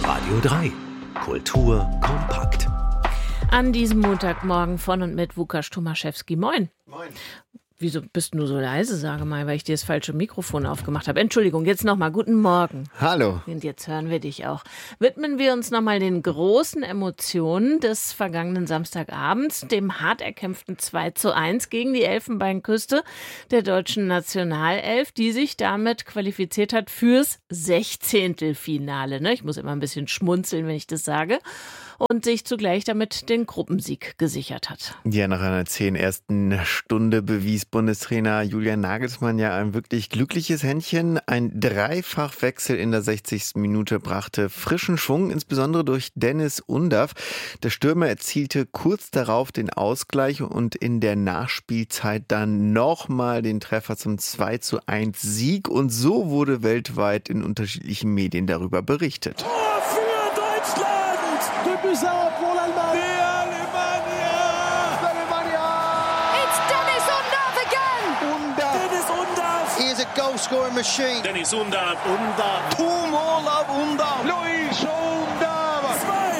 Radio 3. Kultur kompakt. An diesem Montagmorgen von und mit Łukasz Tomaszewski. Moin. Moin. Wieso bist du so leise, sage mal, weil ich dir das falsche Mikrofon aufgemacht habe? Entschuldigung, jetzt nochmal. Guten Morgen. Hallo. Und jetzt hören wir dich auch. Widmen wir uns nochmal den großen Emotionen des vergangenen Samstagabends, dem hart erkämpften 2:1 gegen die Elfenbeinküste der deutschen Nationalelf, die sich damit qualifiziert hat fürs 16. Finale. Ne? Ich muss immer ein bisschen schmunzeln, wenn ich das sage. Und sich zugleich damit den Gruppensieg gesichert hat. Ja, nach einer 10 ersten Stunde bewies Bundestrainer Julian Nagelsmann ja ein wirklich glückliches Händchen. Ein Dreifachwechsel in der 60. Minute brachte frischen Schwung, insbesondere durch Deniz Undav. Der Stürmer erzielte kurz darauf den Ausgleich und in der Nachspielzeit dann nochmal den Treffer zum 2:1 Sieg. Und so wurde weltweit in unterschiedlichen Medien darüber berichtet. It's Deniz Undav again! Deniz Undav! He is a goal-scoring machine. Deniz Undav! Two more love Undav. Luis Undav!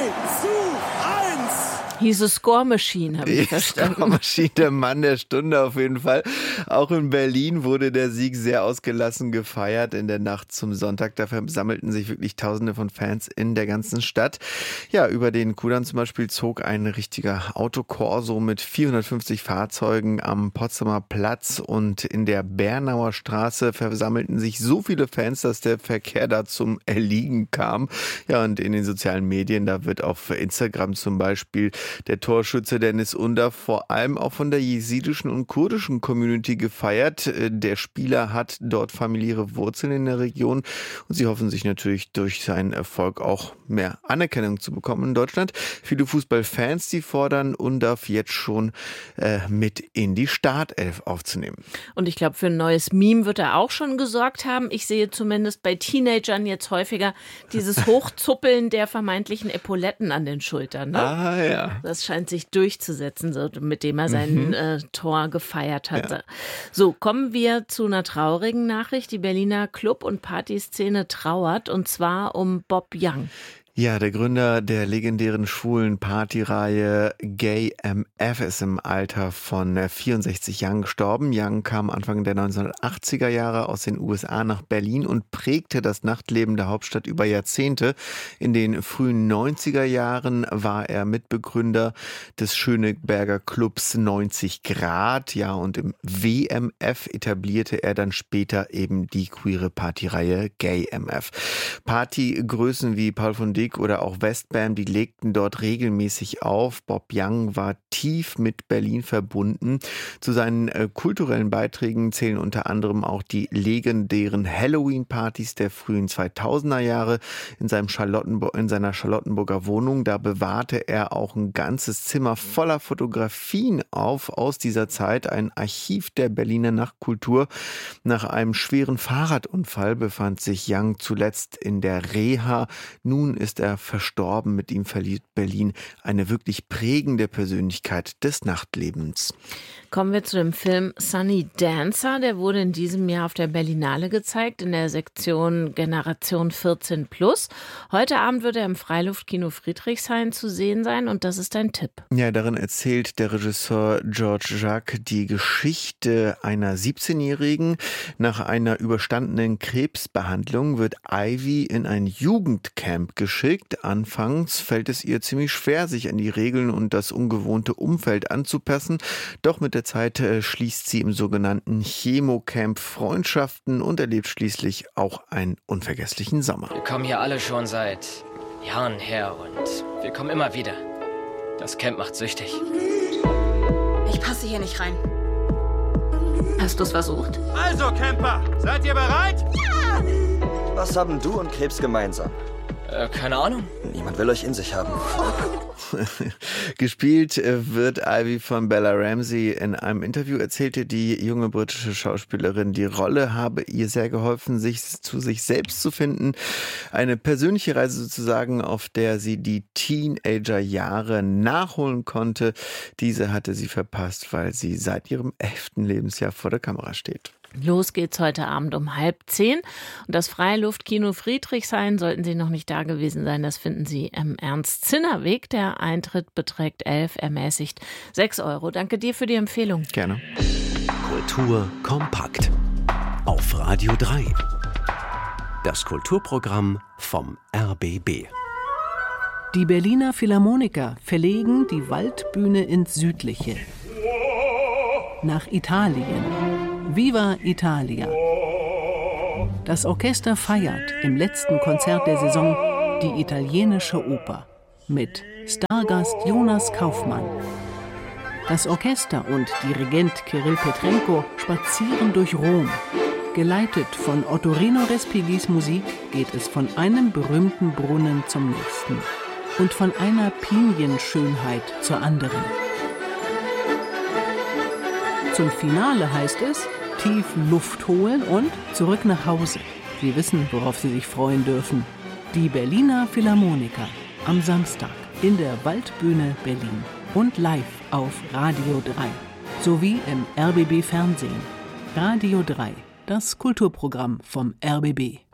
2:1! Hieß es Score Machine, habe ich verstanden. Score Machine, der Mann der Stunde auf jeden Fall. Auch in Berlin wurde der Sieg sehr ausgelassen gefeiert in der Nacht zum Sonntag. Dafür sammelten sich wirklich Tausende von Fans in der ganzen Stadt. Ja, über den Kudamm zum Beispiel zog ein richtiger Autokorso mit 450 Fahrzeugen am Potsdamer Platz und in der Bernauer Straße versammelten sich so viele Fans, dass der Verkehr da zum Erliegen kam. Ja, und in den sozialen Medien, da wird auf Instagram zum Beispiel der Torschütze Deniz Undav vor allem auch von der jesidischen und kurdischen Community gefeiert. Der Spieler hat dort familiäre Wurzeln in der Region und sie hoffen sich natürlich durch seinen Erfolg auch mehr Anerkennung zu bekommen in Deutschland. Viele Fußballfans, die fordern Undav jetzt schon mit in die Startelf aufzunehmen. Und ich glaube, für ein neues Meme wird er auch schon gesorgt haben. Ich sehe zumindest bei Teenagern jetzt häufiger dieses Hochzuppeln der vermeintlichen Epauletten an den Schultern. Ne? Ah ja. Das scheint sich durchzusetzen, so, mit dem er sein Tor gefeiert hat. Ja. So, kommen wir zu einer traurigen Nachricht. Die Berliner Club- und Partyszene trauert, und zwar um Bob Young. Ja, der Gründer der legendären schwulen Partyreihe Gay MF ist im Alter von 64 Jahren gestorben. Young kam Anfang der 1980er Jahre aus den USA nach Berlin und prägte das Nachtleben der Hauptstadt über Jahrzehnte. In den frühen 90er Jahren war er Mitbegründer des Schöneberger Clubs 90 Grad. Ja, und im WMF etablierte er dann später eben die queere Partyreihe Gay MF. Partygrößen wie Paul von Dyk oder auch Westbam, die legten dort regelmäßig auf. Bob Young war tief mit Berlin verbunden. Zu seinen kulturellen Beiträgen zählen unter anderem auch die legendären Halloween-Partys der frühen 2000er Jahre in seiner Charlottenburger Wohnung. Da bewahrte er auch ein ganzes Zimmer voller Fotografien auf aus dieser Zeit, ein Archiv der Berliner Nachtkultur. Nach einem schweren Fahrradunfall befand sich Young zuletzt in der Reha. Nun ist er verstorben. Mit ihm verliert Berlin eine wirklich prägende Persönlichkeit des Nachtlebens. Kommen wir zu dem Film Sunny Dancer. Der wurde in diesem Jahr auf der Berlinale gezeigt, in der Sektion Generation 14+. Heute Abend wird er im Freiluftkino Friedrichshain zu sehen sein, und das ist ein Tipp. Ja, darin erzählt der Regisseur George Jacques die Geschichte einer 17-Jährigen. Nach einer überstandenen Krebsbehandlung wird Ivy in ein Jugendcamp geschickt. Anfangs fällt es ihr ziemlich schwer, sich an die Regeln und das ungewohnte Umfeld anzupassen. Doch mit der Zeit schließt sie im sogenannten Chemocamp Freundschaften und erlebt schließlich auch einen unvergesslichen Sommer. Wir kommen hier alle schon seit Jahren her und wir kommen immer wieder. Das Camp macht süchtig. Ich passe hier nicht rein. Hast du es versucht? Also, Camper, seid ihr bereit? Ja! Was haben du und Krebs gemeinsam? Keine Ahnung. Niemand will euch in sich haben. Gespielt wird Ivy von Bella Ramsey. In einem Interview erzählte die junge britische Schauspielerin, die Rolle habe ihr sehr geholfen, sich zu sich selbst zu finden. Eine persönliche Reise sozusagen, auf der sie die Teenagerjahre nachholen konnte. Diese hatte sie verpasst, weil sie seit ihrem 11. Lebensjahr vor der Kamera steht. Los geht's heute Abend um 9:30. Und das Freiluftkino Friedrichshain, sollten Sie noch nicht da gewesen sein, das finden Sie im Ernst-Zinner-Weg. Der Eintritt beträgt 11, ermäßigt 6 €. Danke dir für die Empfehlung. Gerne. Kultur kompakt. Auf Radio 3. Das Kulturprogramm vom RBB. Die Berliner Philharmoniker verlegen die Waldbühne ins Südliche. Nach Italien. Viva Italia. Das Orchester feiert im letzten Konzert der Saison die italienische Oper mit Stargast Jonas Kaufmann. Das Orchester und Dirigent Kirill Petrenko spazieren durch Rom. Geleitet von Ottorino Respigis Musik geht es von einem berühmten Brunnen zum nächsten und von einer Pinienschönheit zur anderen. Zum Finale heißt es, tief Luft holen und zurück nach Hause. Sie wissen, worauf Sie sich freuen dürfen. Die Berliner Philharmoniker am Samstag in der Waldbühne Berlin und live auf Radio 3 sowie im RBB Fernsehen. Radio 3, das Kulturprogramm vom RBB.